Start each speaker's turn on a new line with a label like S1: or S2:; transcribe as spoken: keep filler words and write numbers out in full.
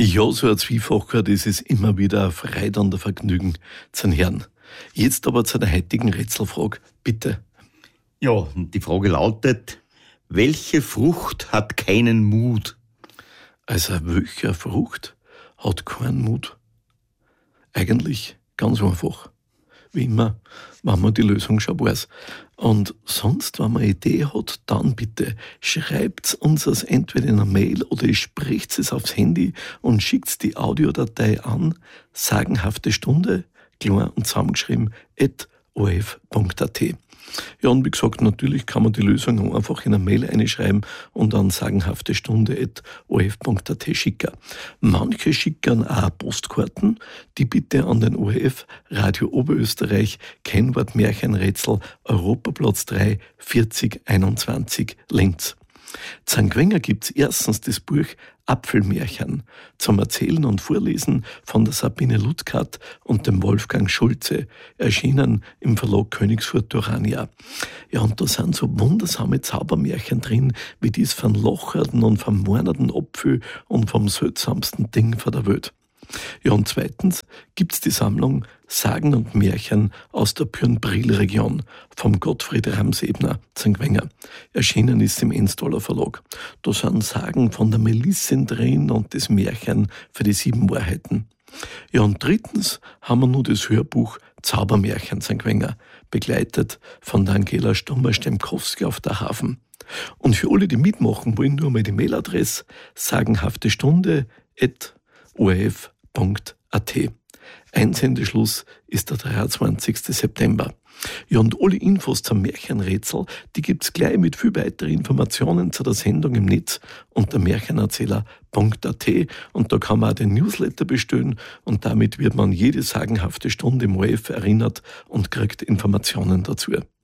S1: Ja, so ein Zwiefacher, das ist immer wieder ein Freude und ein Vergnügen zu hören. Jetzt aber zu der heutigen Rätselfrage, bitte.
S2: Ja, und die Frage lautet, welche Frucht hat keinen Mut?
S1: Also, welche Frucht hat keinen Mut? Eigentlich ganz einfach. Wie immer, wenn man die Lösung schon weiß. Und sonst, wenn man eine Idee hat, dann bitte schreibt uns es entweder in einer Mail oder ihr sprecht es aufs Handy und schickt die Audiodatei an sagenhafte Stunde, klein und zusammengeschrieben, at o r f punkt a t. Ja, und wie gesagt, natürlich kann man die Lösung einfach in eine Mail einschreiben und an sagenhafte Stunde at o r f punkt a t schicken. Manche schicken auch Postkarten, die bitte an den O R F Radio Oberösterreich, Kennwort Märchenrätsel, Europaplatz drei, vierzig einundzwanzig, Linz. Sankt Wenger gibt's erstens das Buch Apfelmärchen zum Erzählen und Vorlesen von der Sabine Ludgard und dem Wolfgang Schulze, erschienen im Verlag Königsfurt Urania. Ja, und da sind so wundersame Zaubermärchen drin, wie dies von Locherten und vom Mornerten Apfel und vom seltsamsten Ding von der Welt. Ja, und zweitens gibt's die Sammlung Sagen und Märchen aus der Pürnbril-Region vom Gottfried Ramsebner, Sankt Wenger. Erschienen ist im Enstaller Verlag. Da sind Sagen von der Melissin drin und das Märchen für die sieben Wahrheiten. Ja, und drittens haben wir nur das Hörbuch Zaubermärchen Sankt Wenger, begleitet von der Angela Stummer-Stemkowski auf der Hafen. Und für alle, die mitmachen wollen, nur mal die Mailadresse sagenhafte Stunde at o r f punkt a t. Einsendeschluss ist der dreiundzwanzigsten September. Ja, und alle Infos zum Märchenrätsel, die gibt's gleich mit viel weiteren Informationen zu der Sendung im Netz unter märchenerzähler punkt a t, und da kann man auch den Newsletter bestellen und damit wird man jede sagenhafte Stunde im O R F erinnert und kriegt Informationen dazu.